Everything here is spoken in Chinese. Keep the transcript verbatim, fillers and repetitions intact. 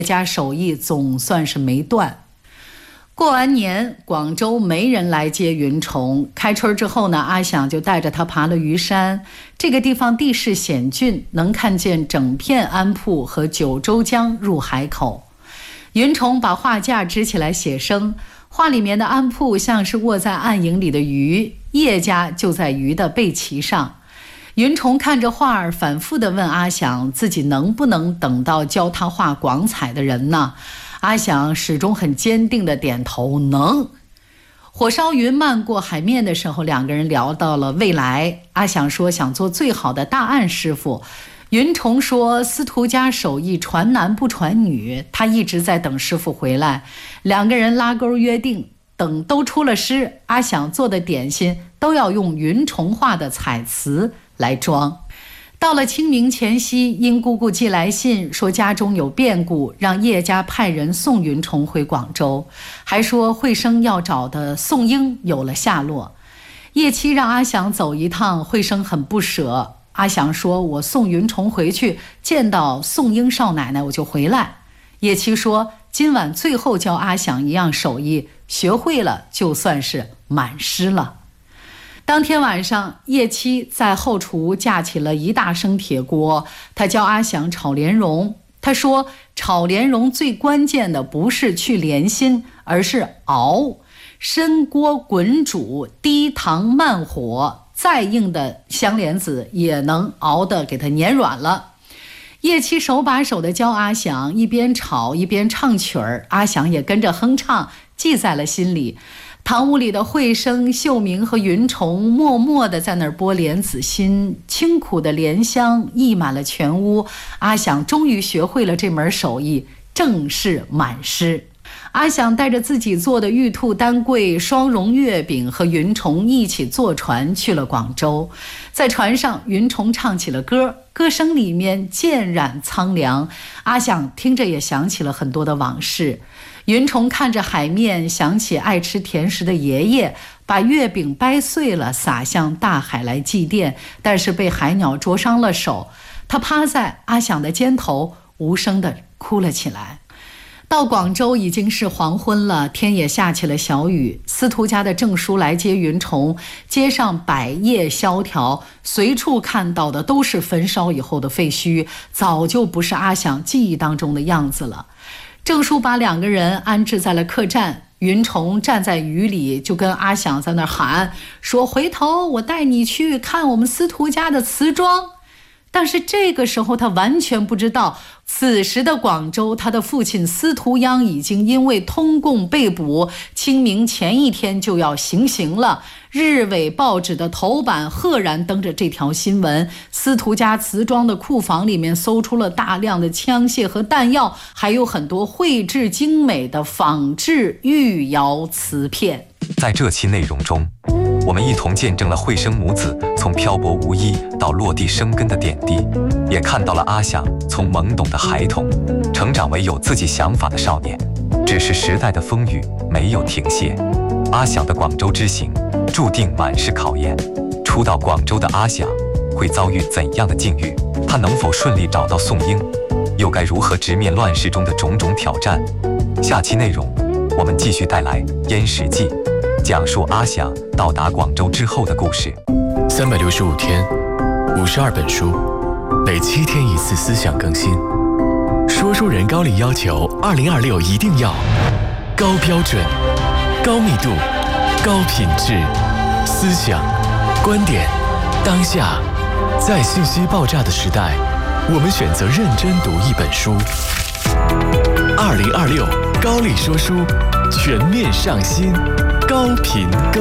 家手艺总算是没断。过完年，广州没人来接云虫。开春之后呢，阿想就带着他爬了鱼山。这个地方地势险峻，能看见整片安铺和九州江入海口。云虫把画架支起来写生，画里面的安铺像是卧在暗影里的鱼，叶家就在鱼的背鳍上。云虫看着画儿，反复地问阿想自己能不能等到教他画广彩的人呢？阿想始终很坚定地点头，能。火烧云漫过海面的时候，两个人聊到了未来。阿想说想做最好的大案师傅，云虫说司徒家手艺传男不传女，他一直在等师傅回来。两个人拉钩约定，等都出了师，阿想做的点心都要用云虫画的彩瓷来装。到了清明前夕，因姑姑寄来信说家中有变故，让叶家派人送云虫回广州，还说惠生要找的宋英有了下落。叶七让阿想走一趟，惠生很不舍。阿想说我送云虫回去，见到宋英少奶奶我就回来。叶七说今晚最后教阿想一样手艺，学会了就算是满师了。当天晚上，叶七在后厨架起了一大升铁锅，他教阿想炒莲蓉。他说炒莲蓉最关键的不是去莲心，而是熬。深锅滚煮，低糖慢火，再硬的香莲子也能熬得给它粘软了。叶七手把手地教阿想，一边炒一边唱曲儿，阿想也跟着哼唱，记在了心里。堂屋里的惠生、秀明和云虫默默地在那儿剥莲子心，清苦的莲香溢满了全屋。阿想终于学会了这门手艺，正式满师。阿想带着自己做的玉兔丹桂、双蓉月饼和云虫一起坐船去了广州。在船上，云虫唱起了歌，歌声里面渐染苍凉。阿想听着也想起了很多的往事。云虫看着海面，想起爱吃甜食的爷爷，把月饼掰碎了撒向大海来祭奠，但是被海鸟啄伤了手。他趴在阿想的肩头，无声地哭了起来。到广州已经是黄昏了，天也下起了小雨。司徒家的证书来接云虫，街上百业萧条，随处看到的都是焚烧以后的废墟，早就不是阿想记忆当中的样子了。郑叔把两个人安置在了客栈，云虫站在雨里，就跟阿想在那喊，说回头我带你去看我们司徒家的瓷庄。但是这个时候他完全不知道，此时的广州，他的父亲司徒央已经因为通共被捕，清明前一天就要行刑了。日伪报纸的头版赫然登着这条新闻，司徒家瓷庄的库房里面搜出了大量的枪械和弹药，还有很多绘制精美的仿制玉窑瓷片。 在这期内容中，我们一同见证了惠生母子从漂泊无依到落地生根的点滴，也看到了阿想从懵懂的孩童成长为有自己想法的少年。只是时代的风雨没有停歇，阿想的广州之行注定满是考验。初到广州的阿想会遭遇怎样的境遇？他能否顺利找到宋英？又该如何直面乱世中的种种挑战？下期内容我们继续带来《燕史记》，讲述阿想到达广州之后的故事。 三百六十五天，五十二本书，每七天一次思想更新。说书人高丽要求，二零二六一定要高标准、高密度、高品质，思想、观点，当下，在信息爆炸的时代，我们选择认真读一本书。二零二六高丽说书全面上新，高频更